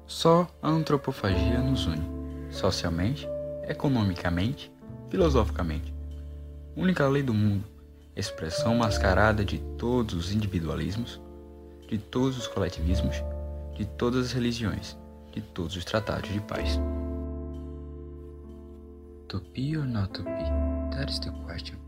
Só a antropofagia nos une, socialmente, economicamente, filosoficamente. Única lei do mundo, expressão mascarada de todos os individualismos, de todos os coletivismos, de todas as religiões, de todos os tratados de paz. To be or not to be, that is the question.